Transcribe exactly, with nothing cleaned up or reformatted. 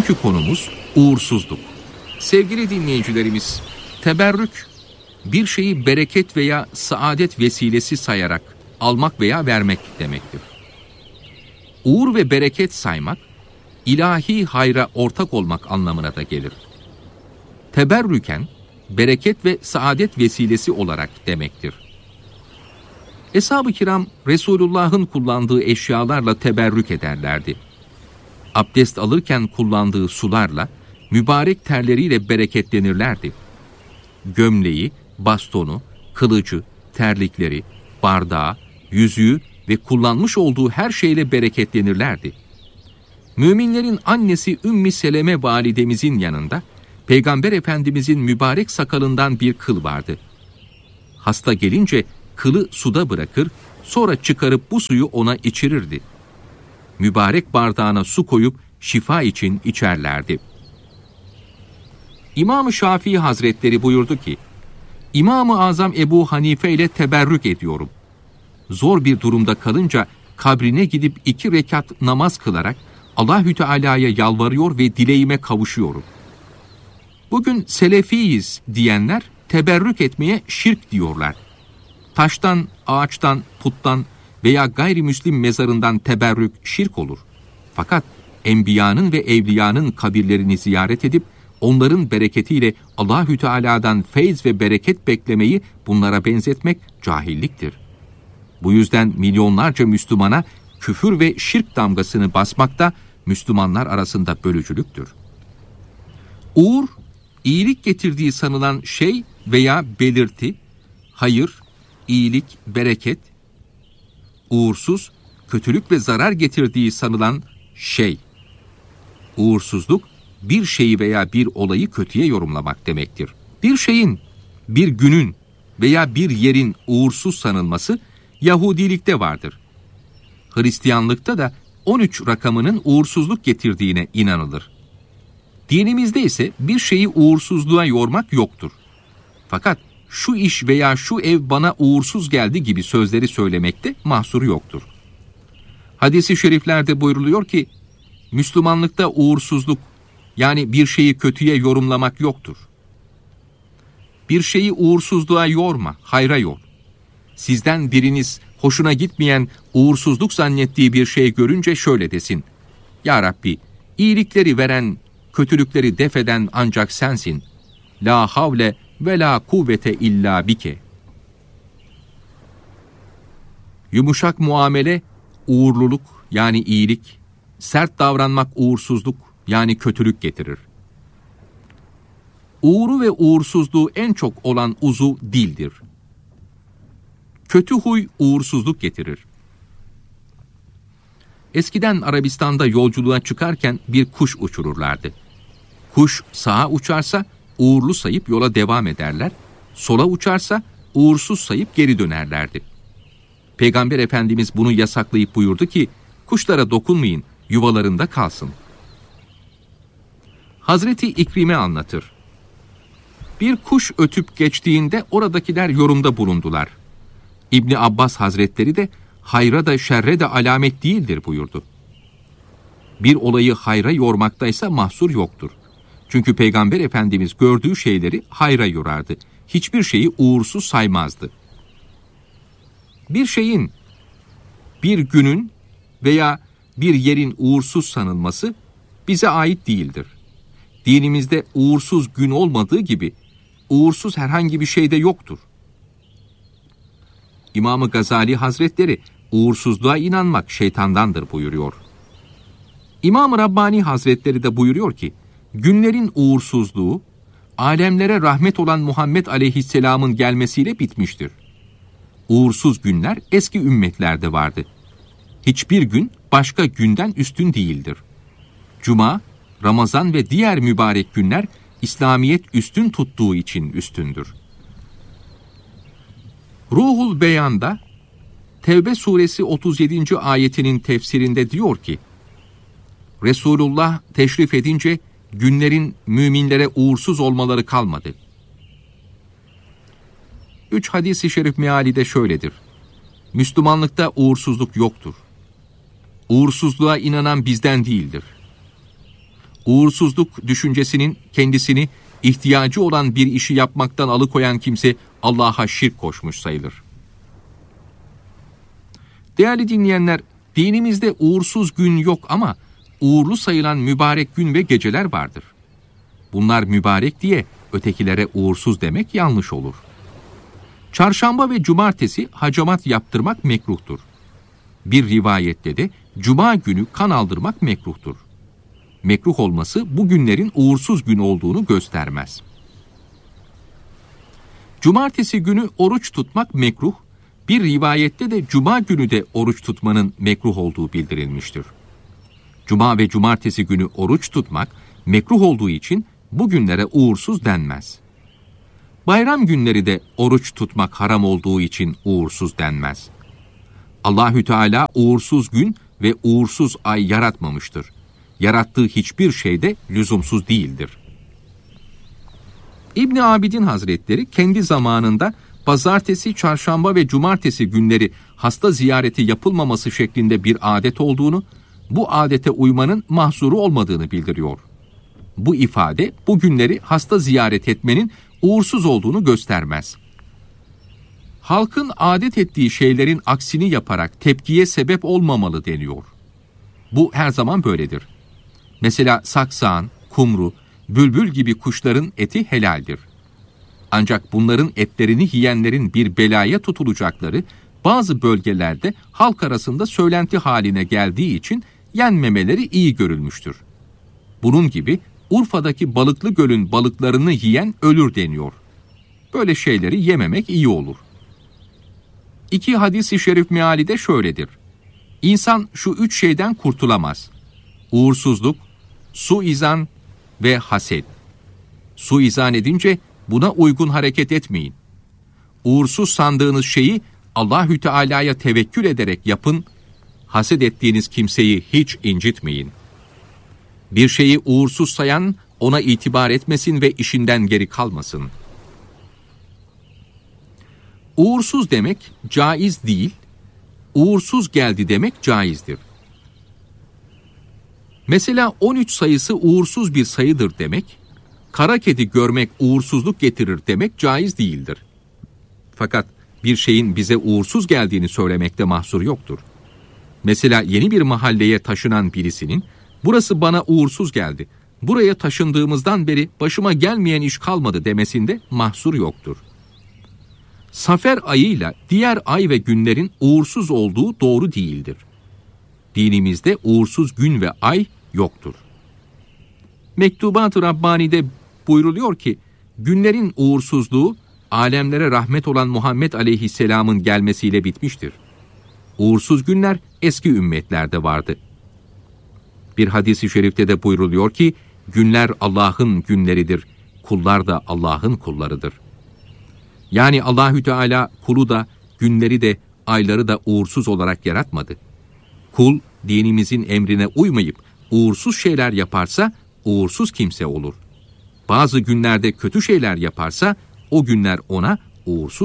Bugünkü konumuz uğursuzluk. Sevgili dinleyicilerimiz, teberrük, bir şeyi bereket veya saadet vesilesi sayarak almak veya vermek demektir. Uğur ve bereket saymak, ilahi hayra ortak olmak anlamına da gelir. Teberrüken, bereket ve saadet vesilesi olarak demektir. Eshab-ı kiram, Resulullah'ın kullandığı eşyalarla teberrük ederlerdi. Abdest alırken kullandığı sularla, mübarek terleriyle bereketlenirlerdi. Gömleği, bastonu, kılıcı, terlikleri, bardağı, yüzüğü ve kullanmış olduğu her şeyle bereketlenirlerdi. Müminlerin annesi Ümmü Seleme validemizin yanında, Peygamber Efendimizin mübarek sakalından bir kıl vardı. Hasta gelince kılı suda bırakır, sonra çıkarıp bu suyu ona içirirdi. Mübarek bardağına su koyup şifa için içerlerdi. İmam-ı Şafii Hazretleri buyurdu ki, İmam-ı Azam Ebu Hanife ile teberrük ediyorum. Zor bir durumda kalınca kabrine gidip iki rekat namaz kılarak Allahü Teala'ya yalvarıyor ve dileğime kavuşuyorum. Bugün Selefiyiz diyenler teberrük etmeye şirk diyorlar. Taştan, ağaçtan, puttan veya gayrimüslim mezarından teberrük şirk olur. Fakat enbiyanın ve evliyanın kabirlerini ziyaret edip onların bereketiyle Allahü Teala'dan feyz ve bereket beklemeyi bunlara benzetmek cahilliktir. Bu yüzden milyonlarca Müslümana küfür ve şirk damgasını basmak da Müslümanlar arasında bölücülüktür. Uğur, iyilik getirdiği sanılan şey veya belirti, hayır, iyilik, bereket. Uğursuz, kötülük ve zarar getirdiği sanılan şey. Uğursuzluk, bir şeyi veya bir olayı kötüye yorumlamak demektir. Bir şeyin, bir günün veya bir yerin uğursuz sanılması Yahudilikte vardır. Hristiyanlıkta da on üç rakamının uğursuzluk getirdiğine inanılır. Dinimizde ise bir şeyi uğursuzluğa yormak yoktur. Fakat şu iş veya şu ev bana uğursuz geldi gibi sözleri söylemekte mahsur yoktur. Hadis-i şeriflerde buyruluyor ki, Müslümanlıkta uğursuzluk, yani bir şeyi kötüye yorumlamak yoktur. Bir şeyi uğursuzluğa yorma, hayra yor. Sizden biriniz hoşuna gitmeyen, uğursuzluk zannettiği bir şey görünce şöyle desin: Ya Rabbi, iyilikleri veren, kötülükleri def eden ancak sensin. La havle ve la kuvvete illa bike. Yumuşak muamele, uğurluluk yani iyilik, sert davranmak uğursuzluk yani kötülük getirir. Uğuru ve uğursuzluğu en çok olan uzu dildir. Kötü huy uğursuzluk getirir. Eskiden Arabistan'da yolculuğa çıkarken bir kuş uçururlardı. Kuş sağa uçarsa uğurlu sayıp yola devam ederler, sola uçarsa uğursuz sayıp geri dönerlerdi. Peygamber Efendimiz bunu yasaklayıp buyurdu ki, kuşlara dokunmayın, yuvalarında kalsın. Hazreti İkrime anlatır. Bir kuş ötüp geçtiğinde oradakiler yorumda bulundular. İbni Abbas Hazretleri de hayra da şerre de alamet değildir buyurdu. Bir olayı hayra yormaktaysa mahsur yoktur. Çünkü Peygamber Efendimiz gördüğü şeyleri hayra yorardı. Hiçbir şeyi uğursuz saymazdı. Bir şeyin, bir günün veya bir yerin uğursuz sanılması bize ait değildir. Dinimizde uğursuz gün olmadığı gibi uğursuz herhangi bir şey de yoktur. İmam-ı Gazali Hazretleri uğursuzluğa inanmak şeytandandır buyuruyor. İmam-ı Rabbani Hazretleri de buyuruyor ki, günlerin uğursuzluğu, alemlere rahmet olan Muhammed Aleyhisselam'ın gelmesiyle bitmiştir. Uğursuz günler eski ümmetlerde vardı. Hiçbir gün başka günden üstün değildir. Cuma, Ramazan ve diğer mübarek günler İslamiyet üstün tuttuğu için üstündür. Ruhul Beyan'da Tevbe suresi otuz yedinci ayetinin tefsirinde diyor ki, Resulullah teşrif edince günlerin müminlere uğursuz olmaları kalmadı. Üç hadis-i şerif meali de şöyledir. Müslümanlıkta uğursuzluk yoktur. Uğursuzluğa inanan bizden değildir. Uğursuzluk düşüncesinin kendisini ihtiyacı olan bir işi yapmaktan alıkoyan kimse Allah'a şirk koşmuş sayılır. Değerli dinleyenler, dinimizde uğursuz gün yok ama uğurlu sayılan mübarek gün ve geceler vardır. Bunlar mübarek diye ötekilere uğursuz demek yanlış olur. Çarşamba ve cumartesi hacamat yaptırmak mekruhtur. Bir rivayette de cuma günü kan aldırmak mekruhtur. Mekruh olması bu günlerin uğursuz gün olduğunu göstermez. Cumartesi günü oruç tutmak mekruh, bir rivayette de cuma günü de oruç tutmanın mekruh olduğu bildirilmiştir. Cuma ve cumartesi günü oruç tutmak mekruh olduğu için bu günlere uğursuz denmez. Bayram günleri de oruç tutmak haram olduğu için uğursuz denmez. Allahü Teala uğursuz gün ve uğursuz ay yaratmamıştır. Yarattığı hiçbir şey de lüzumsuz değildir. İbn Abidin Hazretleri kendi zamanında pazartesi, çarşamba ve cumartesi günleri hasta ziyareti yapılmaması şeklinde bir adet olduğunu, bu adete uymanın mahsuru olmadığını bildiriyor. Bu ifade bu günleri hasta ziyaret etmenin uğursuz olduğunu göstermez. Halkın adet ettiği şeylerin aksini yaparak tepkiye sebep olmamalı deniyor. Bu her zaman böyledir. Mesela saksağan, kumru, bülbül gibi kuşların eti helaldir. Ancak bunların etlerini yiyenlerin bir belaya tutulacakları bazı bölgelerde halk arasında söylenti haline geldiği için yenmemeleri iyi görülmüştür. Bunun gibi Urfa'daki Balıklı Göl'ün balıklarını yiyen ölür deniyor. Böyle şeyleri yememek iyi olur. İki hadis-i şerif meali de şöyledir. İnsan şu üç şeyden kurtulamaz: uğursuzluk, suizan ve haset. Suizan edince buna uygun hareket etmeyin. Uğursuz sandığınız şeyi Allahü Teala'ya tevekkül ederek yapın. Haset ettiğiniz kimseyi hiç incitmeyin. Bir şeyi uğursuz sayan ona itibar etmesin ve işinden geri kalmasın. Uğursuz demek caiz değil, uğursuz geldi demek caizdir. Mesela on üç sayısı uğursuz bir sayıdır demek, kara kedi görmek uğursuzluk getirir demek caiz değildir. Fakat bir şeyin bize uğursuz geldiğini söylemekte mahsur yoktur. Mesela yeni bir mahalleye taşınan birisinin, burası bana uğursuz geldi, buraya taşındığımızdan beri başıma gelmeyen iş kalmadı demesinde mahsur yoktur. Safer ayıyla diğer ay ve günlerin uğursuz olduğu doğru değildir. Dinimizde uğursuz gün ve ay yoktur. Mektubat-ı Rabbani'de buyruluyor ki, günlerin uğursuzluğu, alemlere rahmet olan Muhammed Aleyhisselam'ın gelmesiyle bitmiştir. Uğursuz günler eski ümmetlerde vardı. Bir hadis-i şerifte de buyruluyor ki, günler Allah'ın günleridir, kullar da Allah'ın kullarıdır. Yani Allahü Teala kulu da, günleri de, ayları da uğursuz olarak yaratmadı. Kul, dinimizin emrine uymayıp uğursuz şeyler yaparsa, uğursuz kimse olur. Bazı günlerde kötü şeyler yaparsa, o günler ona uğursuz